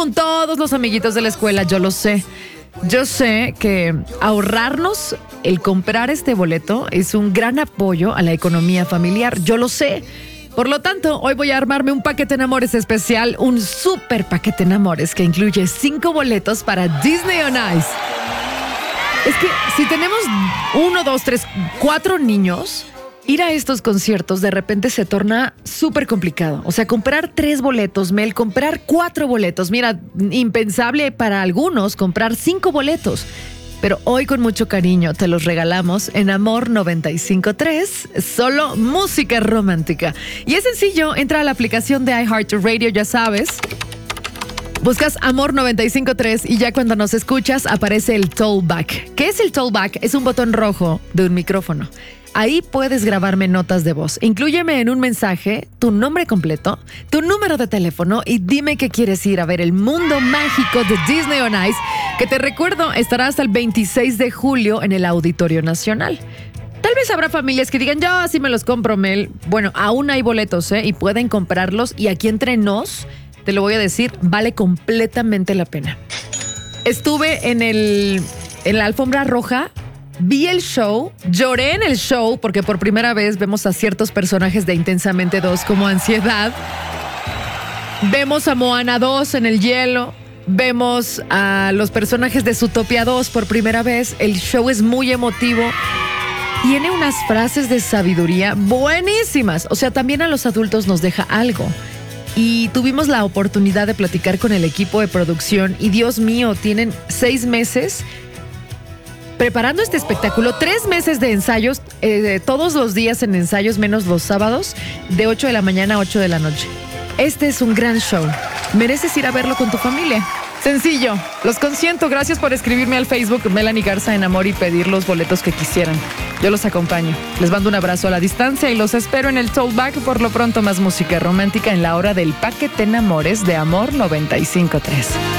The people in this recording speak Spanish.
con todos los amiguitos de la escuela, yo lo sé. Yo sé que ahorrarnos el comprar este boleto es un gran apoyo a la economía familiar. Yo lo sé. Por lo tanto, hoy voy a armarme un paquete en Amores especial, un súper paquete en Amores que incluye 5 boletos para Disney on Ice. Es que si tenemos 1, 2, 3, 4 niños, ir a estos conciertos de repente se torna súper complicado. O sea, comprar 3 boletos, Mel, comprar 4 boletos. Mira, impensable para algunos comprar 5 boletos. Pero hoy con mucho cariño te los regalamos en Amor 95.3, solo música romántica. Y es sencillo, entra a la aplicación de iHeartRadio, ya sabes. Buscas Amor 95.3 y ya cuando nos escuchas aparece el Tollback. ¿Qué es el Tollback? Es un botón rojo de un micrófono. Ahí puedes grabarme notas de voz. Inclúyeme en un mensaje tu nombre completo, tu número de teléfono y dime que quieres ir a ver el mundo mágico de Disney on Ice, que te recuerdo estará hasta el 26 de julio en el Auditorio Nacional. Tal vez habrá familias que digan, yo así me los compro, Mel. Bueno, aún hay boletos, y pueden comprarlos y aquí entre nos, te lo voy a decir, vale completamente la pena. Estuve en la alfombra roja. Vi el show, lloré en el show porque por primera vez vemos a ciertos personajes de Intensamente 2 como Ansiedad. Vemos a Moana 2 en el hielo. Vemos a los personajes de Zootopia 2 por primera vez. El show es muy emotivo. Tiene unas frases de sabiduría buenísimas. O sea, también a los adultos nos deja algo. Y tuvimos la oportunidad de platicar con el equipo de producción. Y Dios mío, tienen 6 meses preparando este espectáculo, 3 meses de ensayos, todos los días en ensayos, menos los sábados, de 8 de la mañana a 8 de la noche. Este es un gran show. Mereces ir a verlo con tu familia. Sencillo, los consiento. Gracias por escribirme al Facebook Melanie Garza en Amor y pedir los boletos que quisieran. Yo los acompaño. Les mando un abrazo a la distancia y los espero en el Tollback. Por lo pronto, más música romántica en la hora del paquete en Amores de Amor 95.3.